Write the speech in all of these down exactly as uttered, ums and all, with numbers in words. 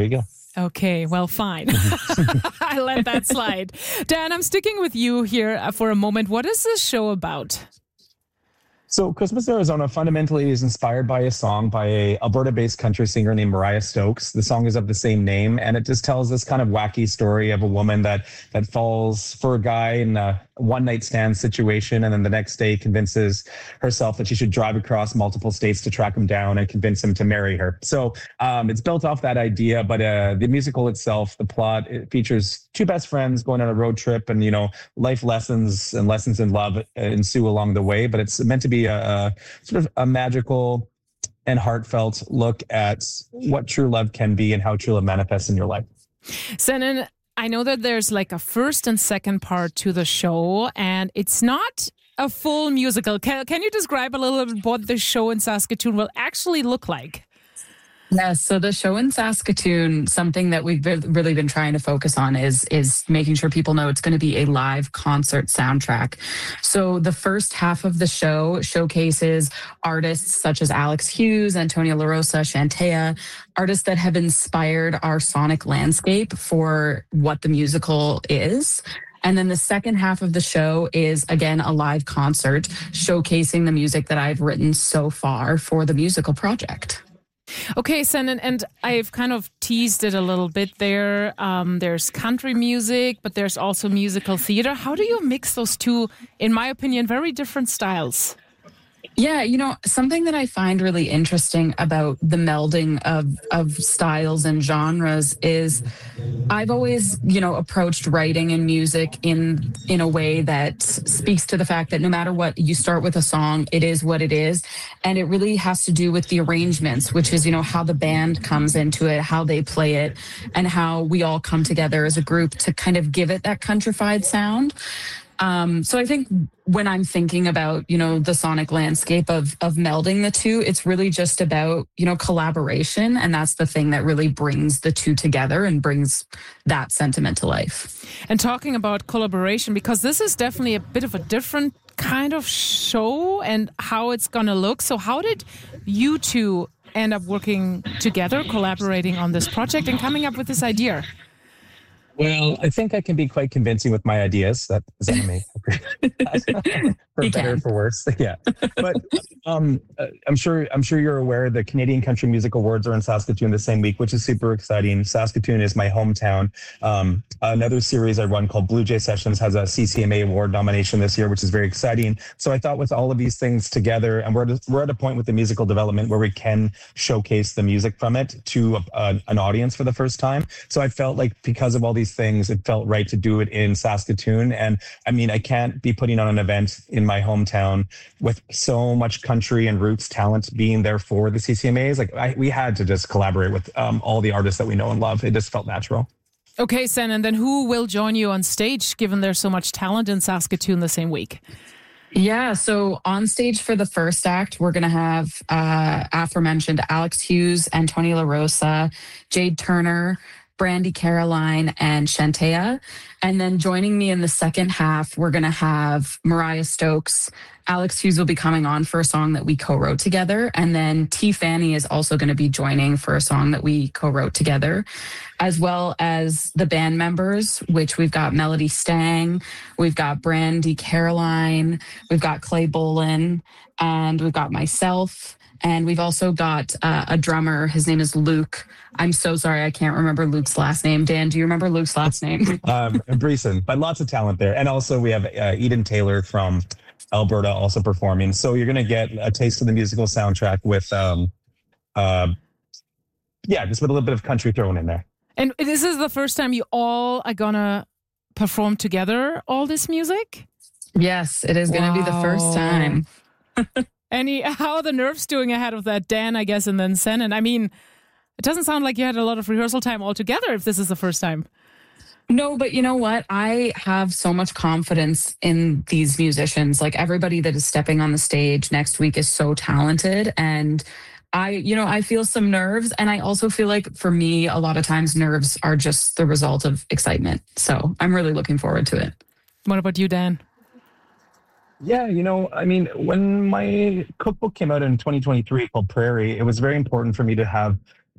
there you go. Okay, well, fine. I let that slide. Dan, I'm sticking with you here for a moment. What is this show about? So Christmas, Arizona fundamentally is inspired by a song by a Alberta-based country singer named Mariah Stokes. The song is of the same name, and it just tells this kind of wacky story of a woman that that falls for a guy in a one-night stand situation, and then the next day convinces herself that she should drive across multiple states to track him down and convince him to marry her. So um, it's built off that idea, but uh, the musical itself, the plot, it features two best friends going on a road trip, and you know, life lessons and lessons in love ensue along the way. But it's meant to be a, a sort of a magical and heartfelt look at what true love can be and how true love manifests in your life. Senan, I know that there's like a first and second part to the show, and it's not a full musical. Can, can you describe a little bit what the show in Saskatoon will actually look like? Yes, so the show in Saskatoon, something that we've really been trying to focus on is is making sure people know it's going to be a live concert soundtrack. So the first half of the show showcases artists such as Alex Hughes, Antonia LaRosa, Shantea, artists that have inspired our sonic landscape for what the musical is. And then the second half of the show is, again, a live concert showcasing the music that I've written so far for the musical project. Okay, Senan, and I've kind of teased it a little bit there. Um, there's country music, but there's also musical theater. How do you mix those two, in my opinion, very different styles? Yeah, you know, something that I find really interesting about the melding of of styles and genres is I've always, you know, approached writing and music in in a way that speaks to the fact that no matter what, you start with a song, it is what it is. And it really has to do with the arrangements, which is, you know, how the band comes into it, how they play it, and how we all come together as a group to kind of give it that countrified sound. Um, so I think when I'm thinking about, you know, the sonic landscape of of melding the two, it's really just about, you know, collaboration. And that's the thing that really brings the two together and brings that sentiment to life. And talking about collaboration, because this is definitely a bit of a different kind of show and how it's going to look. So how did you two end up working together, collaborating on this project and coming up with this idea? Well, I think I can be quite convincing with my ideas. That is that me, for better or for worse. Yeah, but um, I'm sure I'm sure you're aware the Canadian Country Music Awards are in Saskatoon the same week, which is super exciting. Saskatoon is my hometown. Um, another series I run called Blue Jay Sessions has a C C M A award nomination this year, which is very exciting. So I thought with all of these things together, and we're we're at a point with the musical development where we can showcase the music from it to a, a, an audience for the first time. So I felt like because of all these things, it felt right to do it in Saskatoon. And I mean, I can't be putting on an event in my hometown with so much country and roots talent being there for the C C M As. Like I, we had to just collaborate with um, all the artists that we know and love. It just felt natural. Okay, Sen, and then who will join you on stage, given there's so much talent in Saskatoon the same week? Yeah, so on stage for the first act, we're going to have uh, aforementioned Alex Hughes, Antonia LaRosa, Jade Turner, Brandy Caroline, and Shantea. And then joining me in the second half, we're going to have Mariah Stokes. Alex Hughes will be coming on for a song that we co-wrote together. And then T. Fanny is also going to be joining for a song that we co-wrote together, as well as the band members, which we've got Melody Stang, we've got Brandy Caroline, we've got Clay Bolin, and we've got myself. And we've also got uh, a drummer. His name is Luke. I'm so sorry, I can't remember Luke's last name. Dan, do you remember Luke's last name? um, Breeson, but lots of talent there. And also we have uh, Eden Taylor from Alberta also performing. So you're going to get a taste of the musical soundtrack with, um, uh, yeah, just with a little bit of country thrown in there. And this is the first time you all are going to perform together, all this music? Yes, it is going to wow. be the first time. Any, how are the nerves doing ahead of that, Dan, I guess, and then Sen? And I mean, it doesn't sound like you had a lot of rehearsal time altogether if this is the first time. No, but you know what? I have so much confidence in these musicians. Like everybody that is stepping on the stage next week is so talented. And I, you know, I feel some nerves. And I also feel like for me, a lot of times nerves are just the result of excitement. So I'm really looking forward to it. What about you, Dan? Yeah, you know, I mean, when my cookbook came out in twenty twenty-three called Prairie, it was very important for me to have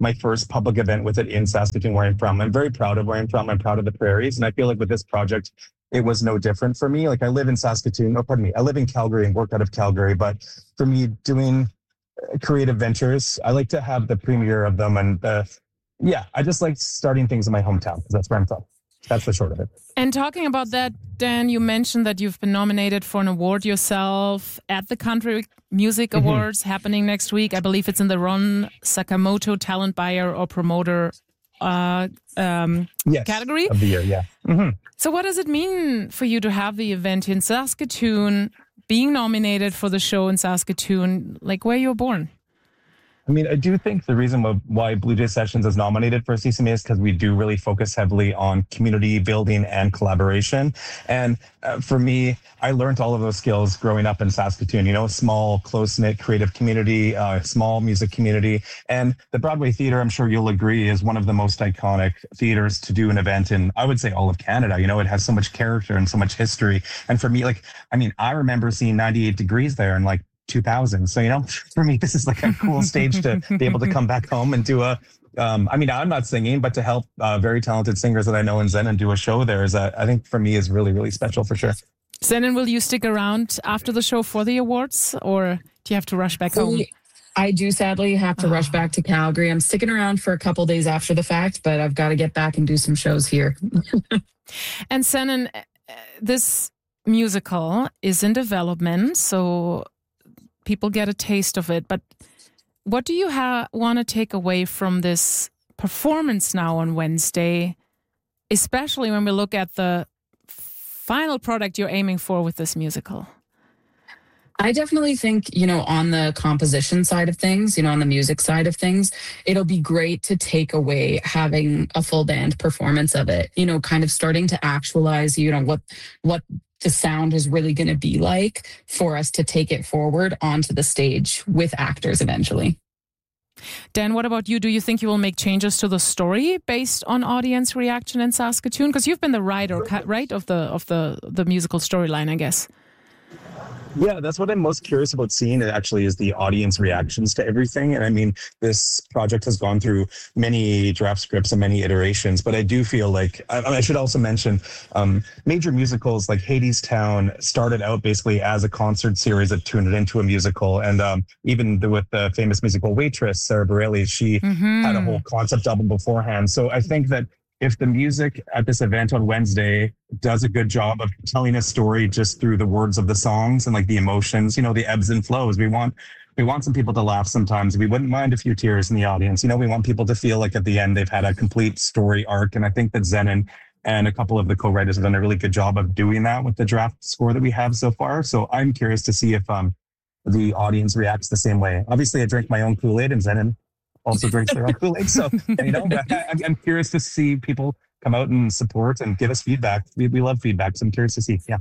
my first public event with it in Saskatoon, where I'm from. I'm very proud of where I'm from. I'm proud of the prairies. And I feel like with this project, it was no different for me. Like I live in Saskatoon, oh, pardon me. I live in Calgary and work out of Calgary. But for me, doing creative ventures, I like to have the premiere of them. And uh, yeah, I just like starting things in my hometown because that's where I'm from. That's the short of it. And talking about that, Dan, you mentioned that you've been nominated for an award yourself at the Country Music Awards mm-hmm. happening next week. I believe it's in the Ron Sakamoto Talent Buyer or Promoter uh, um, yes, category of the year. Yeah. Mm-hmm. So what does it mean for you to have the event in Saskatoon, being nominated for the show in Saskatoon, like where you were born? I mean, I do think the reason why Blue Jay Sessions is nominated for C C M A is because we do really focus heavily on community building and collaboration. And uh, for me, I learned all of those skills growing up in Saskatoon, you know, small, close-knit creative community, uh, small music community. And the Broadway Theatre, I'm sure you'll agree, is one of the most iconic theatres to do an event in, I would say, all of Canada. You know, it has so much character and so much history. And for me, like, I mean, I remember seeing ninety-eight degrees there and like, two thousand. So, you know, for me, this is like a cool stage to be able to come back home and do a, um, I mean, I'm not singing, but to help uh, very talented singers that I know in Zen and do a show there is, a, I think for me is really, really special for sure. Zenon, will you stick around after the show for the awards or do you have to rush back home? I do sadly have to oh. rush back to Calgary. I'm sticking around for a couple days after the fact, but I've got to get back and do some shows here. And Zenon, this musical is in development, so people get a taste of it. But what do you ha- want to take away from this performance now on Wednesday, especially when we look at the final product you're aiming for with this musical? I definitely think, you know, on the composition side of things, you know, on the music side of things, it'll be great to take away having a full band performance of it, you know, kind of starting to actualize, you know, what, what, the sound is really going to be like for us to take it forward onto the stage with actors eventually. Dan, what about you? Do you think you will make changes to the story based on audience reaction in Saskatoon? Because you've been the writer, right, of the of the the musical storyline, I guess. Yeah, that's what I'm most curious about seeing, actually, is the audience reactions to everything. And I mean, this project has gone through many draft scripts and many iterations, but I do feel like, I, I should also mention, um, major musicals like Hadestown started out basically as a concert series that turned it into a musical. And um, even the, with the famous musical Waitress, Sarah Bareilles, she mm-hmm. had a whole concept album beforehand. So I think that if the music at this event on Wednesday does a good job of telling a story just through the words of the songs and like the emotions, you know, the ebbs and flows, we want we want some people to laugh sometimes. We wouldn't mind a few tears in the audience. You know, we want people to feel like at the end they've had a complete story arc. And I think that Zenon and a couple of the co-writers have done a really good job of doing that with the draft score that we have so far. So I'm curious to see if um the audience reacts the same way. Obviously, I drink my own Kool-Aid and Zenon also drinks their own Kool-Aid. So, you know, I, I'm curious to see people come out and support and give us feedback. We, we love feedback, so I'm curious to see. Yeah.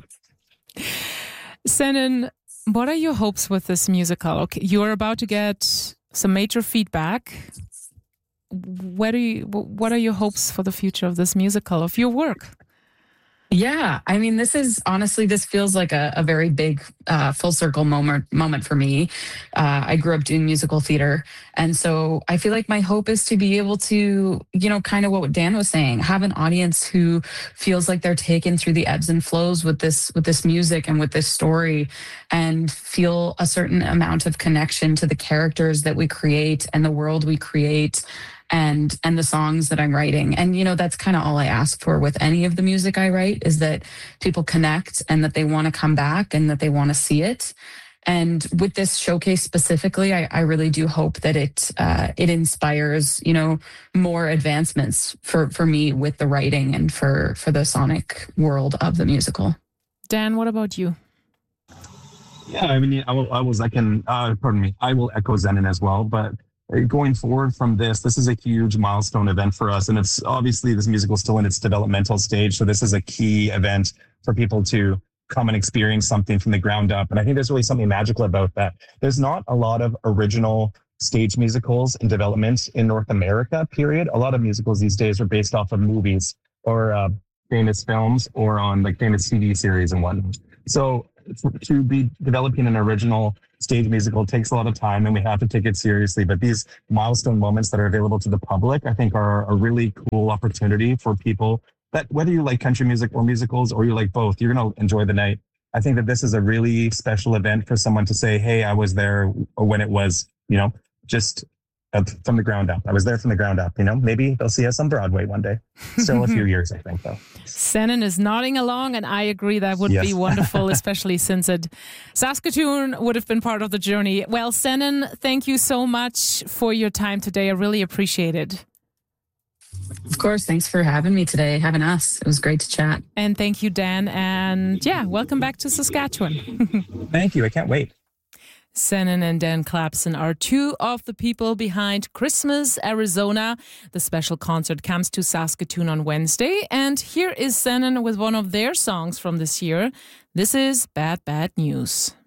Zenon, what are your hopes with this musical? Okay, you are about to get some major feedback. Where do you, what are your hopes for the future of this musical, of your work? Yeah, I mean, this is honestly, this feels like a, a very big uh, full circle moment moment for me. Uh, I grew up doing musical theater. And so I feel like my hope is to be able to, you know, kind of what Dan was saying, have an audience who feels like they're taken through the ebbs and flows with this, with this music and with this story, and feel a certain amount of connection to the characters that we create and the world we create. and and the songs that I'm writing. And, you know, that's kind of all I ask for with any of the music I write, is that people connect and that they want to come back and that they want to see it. And with this showcase specifically, I, I really do hope that it uh, it inspires, you know, more advancements for, for me with the writing and for, for the sonic world of the musical. Dan, what about you? Yeah, I mean, I, will, I was, I can, uh, pardon me, I will echo Zenon as well, but going forward from this, this is a huge milestone event for us. And it's obviously, this musical is still in its developmental stage. So this is a key event for people to come and experience something from the ground up. And I think there's really something magical about that. There's not a lot of original stage musicals in development in North America, period. A lot of musicals these days are based off of movies or uh, famous films or on like famous T V series and whatnot. So to be developing an original stage musical takes a lot of time and we have to take it seriously. But these milestone moments that are available to the public, I think are a really cool opportunity for people that whether you like country music or musicals or you like both, you're going to enjoy the night. I think that this is a really special event for someone to say, hey, I was there when it was, you know, just from the ground up. I was there from the ground up, you know, maybe they'll see us on Broadway one day. Still a few years, I think, though. Senan is nodding along, and I agree that would yes. be wonderful, especially since it, Saskatoon would have been part of the journey. Well, Senan, thank you so much for your time today. I really appreciate it. Of course. Thanks for having me today, having us. It was great to chat. And thank you, Dan. And yeah, welcome back to Saskatchewan. Thank you. I can't wait. Senan and Dan Clapson are two of the people behind Christmas Arizona. The special concert comes to Saskatoon on Wednesday. And here is Senan with one of their songs from this year. This is Bad Bad News.